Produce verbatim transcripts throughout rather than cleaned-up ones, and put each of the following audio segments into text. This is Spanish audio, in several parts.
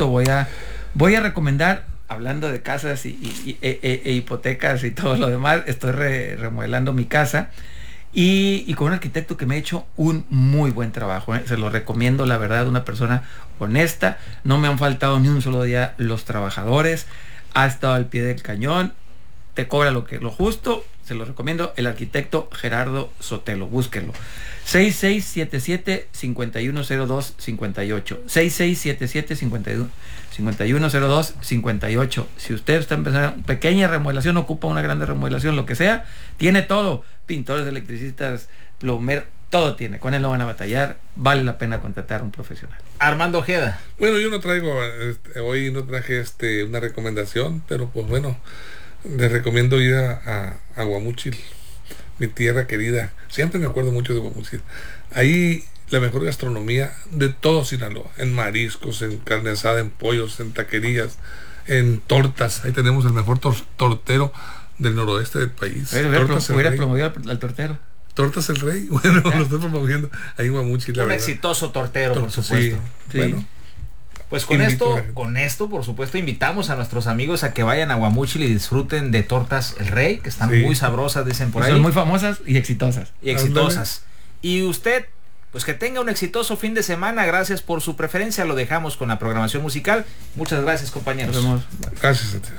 gusto voy a, voy a recomendar, hablando de casas y, y, y e, e, e hipotecas y todo lo demás, estoy re, remodelando mi casa y, y con un arquitecto que me ha hecho un muy buen trabajo, ¿eh? Se lo recomiendo, la verdad, una persona honesta, no me han faltado ni un solo día los trabajadores, ha estado al pie del cañón, te cobra lo que lo justo, se lo recomiendo, el arquitecto Gerardo Sotelo, búsquenlo. seis seis siete siete, cinco uno cero dos, cinco ocho. seis seis siete siete, cinco uno cero dos, cinco ocho. Si usted está empezando una pequeña remodelación, ocupa una grande remodelación, lo que sea, tiene todo. Pintores, electricistas, plomeros, todo tiene. Con él no van a batallar. Vale la pena contratar a un profesional. Armando Ojeda. Bueno, yo no traigo, este, hoy no traje este una recomendación, pero pues bueno, les recomiendo ir a, a, a Guamúchil, mi tierra querida. Siempre me acuerdo mucho de Guamúchil. Ahí la mejor gastronomía de todo Sinaloa, en mariscos, en carne asada, en pollos, en taquerías, en tortas. Ahí tenemos el mejor tor tortero del noroeste del país. Voy a promover al, al tortero. Tortas el Rey, bueno, ¿Eh? Lo estoy promoviendo ahí en Guamúchil. Un exitoso tortero, Tor por supuesto. Sí, sí. Bueno. Pues con Invito esto, con esto, por supuesto, invitamos a nuestros amigos a que vayan a Guamúchil y disfruten de Tortas El Rey, que están sí. muy sabrosas, dicen por ahí. Son muy famosas y exitosas. Y exitosas. Y usted, pues que tenga un exitoso fin de semana. Gracias por su preferencia. Lo dejamos con la programación musical. Muchas gracias, compañeros. Nos vemos. Gracias a ti.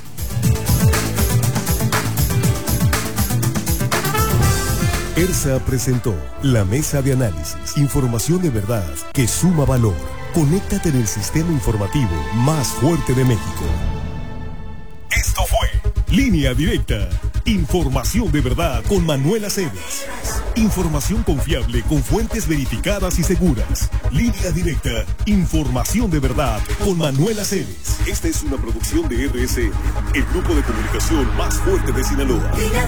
ERSA presentó La Mesa de Análisis. Información de verdad que suma valor. Conéctate en el sistema informativo más fuerte de México. Esto fue Línea Directa. Información de verdad con Manuel Aceves. Información confiable con fuentes verificadas y seguras. Línea Directa. Información de verdad con Manuel Aceves. Esta es una producción de R S N, el grupo de comunicación más fuerte de Sinaloa.